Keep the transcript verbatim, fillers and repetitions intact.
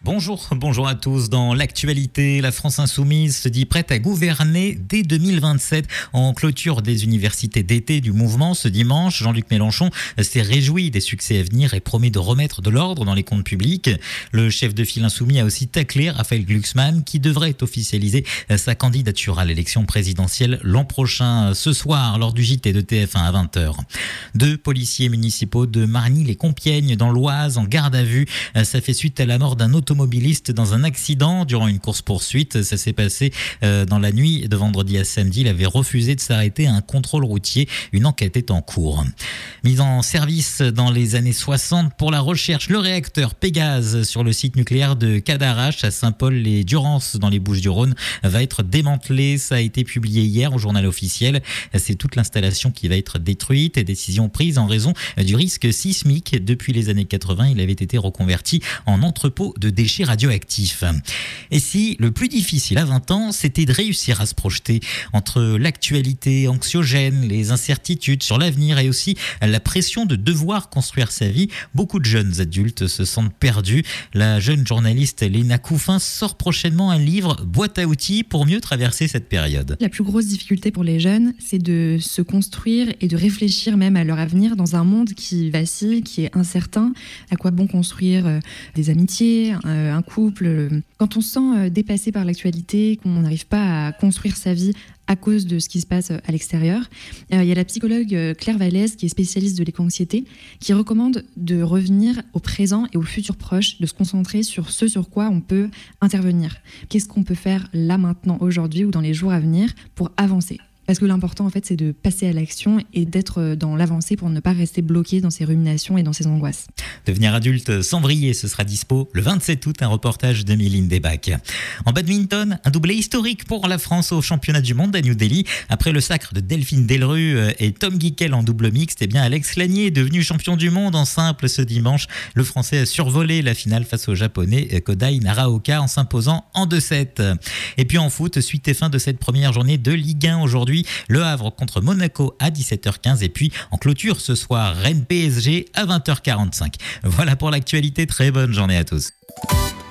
Bonjour, bonjour à tous. Dans l'actualité, la France insoumise se dit prête à gouverner dès deux mille vingt-sept. En clôture des universités d'été du mouvement ce dimanche, Jean-Luc Mélenchon s'est réjoui des succès à venir et promet de remettre de l'ordre dans les comptes publics. Le chef de file insoumis a aussi taclé Raphaël Glucksmann qui devrait officialiser sa candidature à l'élection présidentielle l'an prochain. Ce soir, lors du J T de T F un à vingt heures. Deux policiers municipaux de Margny-les-Compiègnes dans l'Oise en garde à vue. Ça fait suite à la mort d'un automobiliste dans un accident durant une course-poursuite. Ça s'est passé euh, dans la nuit de vendredi à samedi. Il avait refusé de s'arrêter à un contrôle routier. Une enquête est en cours. Mise en service dans les années soixante pour la recherche, le réacteur Pégase sur le site nucléaire de Cadarache à Saint-Paul-les-Durances dans les Bouches-du-Rhône va être démantelé. Ça a été publié hier au journal officiel. C'est toute l'installation qui va être détruite. Décision prise en raison du risque sismique. Depuis les années quatre-vingts, il avait été reconverti en entrepôt de déchets radioactifs. Et si le plus difficile à vingt ans, c'était de réussir à se projeter entre l'actualité anxiogène, les incertitudes sur l'avenir et aussi la pression de devoir construire sa vie, beaucoup de jeunes adultes se sentent perdus. La jeune journaliste Léna Couffin sort prochainement un livre boîte à outils pour mieux traverser cette période. La plus grosse difficulté pour les jeunes, c'est de se construire et de réfléchir même à leur avenir dans un monde qui vacille, qui est incertain. À quoi bon construire des amitiés, un couple? Quand on se sent dépassé par l'actualité, qu'on n'arrive pas à construire sa vie à cause de ce qui se passe à l'extérieur, il y a la psychologue Claire Vallès, qui est spécialiste de l'éco-anxiété, qui recommande de revenir au présent et au futur proche, de se concentrer sur ce sur quoi on peut intervenir. Qu'est-ce qu'on peut faire là, maintenant, aujourd'hui ou dans les jours à venir pour avancer ? Parce que l'important, en fait, c'est de passer à l'action et d'être dans l'avancée pour ne pas rester bloqué dans ses ruminations et dans ses angoisses. Devenir adulte sans vriller, ce sera dispo le vingt-sept août, un reportage de Méline Desbacs. En badminton, un doublé historique pour la France au championnat du monde à New Delhi. Après le sacre de Delphine Delrue et Tom Guiquel en double mixte, eh bien Alex Lanier est devenu champion du monde en simple ce dimanche. Le Français a survolé la finale face au Japonais Kodai Naraoka en s'imposant en deux sept. Et puis en foot, suite et fin de cette première journée de Ligue un aujourd'hui. Le Havre contre Monaco à dix-sept heures quinze et puis en clôture ce soir Rennes P S G à vingt heures quarante-cinq. Voilà pour l'actualité, très bonne journée à tous.